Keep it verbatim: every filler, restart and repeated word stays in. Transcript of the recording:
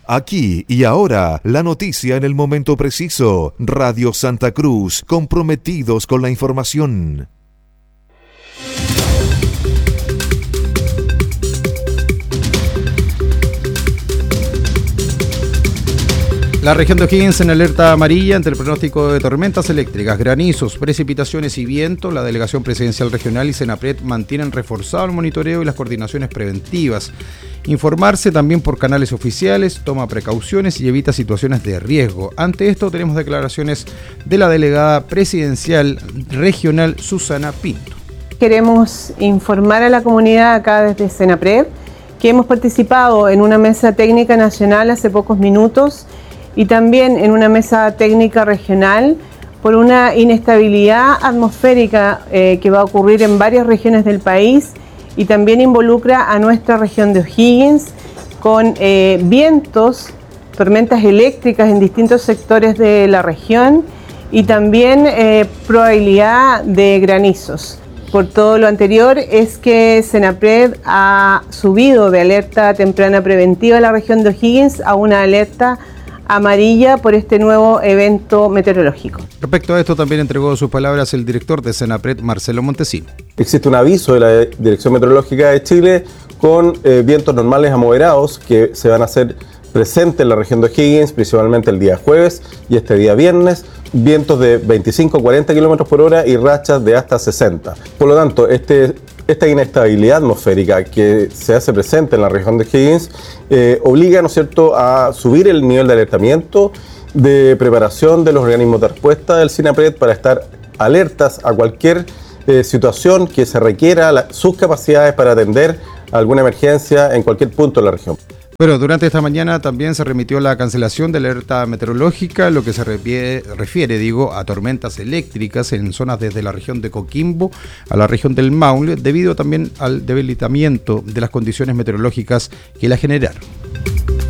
Aquí y ahora, la noticia en el momento preciso. Radio Santa Cruz, comprometidos con la información. La región de O'Higgins en alerta amarilla ante el pronóstico de tormentas eléctricas, granizos, precipitaciones y viento. La Delegación Presidencial Regional y Senapred mantienen reforzado el monitoreo y las coordinaciones preventivas. Informarse también por canales oficiales, toma precauciones y evita situaciones de riesgo. Ante esto tenemos declaraciones de la delegada presidencial regional Susana Pinto. Queremos informar a la comunidad acá desde Senapred que hemos participado en una mesa técnica nacional hace pocos minutos y también en una mesa técnica regional por una inestabilidad atmosférica eh, que va a ocurrir en varias regiones del país y también involucra a nuestra región de O'Higgins con eh, vientos, tormentas eléctricas en distintos sectores de la región y también eh, probabilidad de granizos. Por todo lo anterior es que Senapred ha subido de alerta temprana preventiva a la región de O'Higgins a una alerta amarilla por este nuevo evento meteorológico. Respecto a esto también entregó sus palabras el director de Senapred, Marcelo Montesino. Existe un aviso de la Dirección Meteorológica de Chile con eh, vientos normales a moderados que se van a hacer presentes en la región de O'Higgins, principalmente el día jueves y este día viernes, vientos de veinticinco a cuarenta kilómetros por hora y rachas de hasta sesenta. Por lo tanto, este Esta inestabilidad atmosférica que se hace presente en la región de O'Higgins eh, obliga, ¿no es cierto?, a subir el nivel de alertamiento, de preparación de los organismos de respuesta del Senapred para estar alertas a cualquier eh, situación que se requiera la, sus capacidades para atender alguna emergencia en cualquier punto de la región. Bueno, durante esta mañana también se remitió la cancelación de la alerta meteorológica, lo que se refiere, refiere, digo, a tormentas eléctricas en zonas desde la región de Coquimbo a la región del Maule, debido también al debilitamiento de las condiciones meteorológicas que la generaron.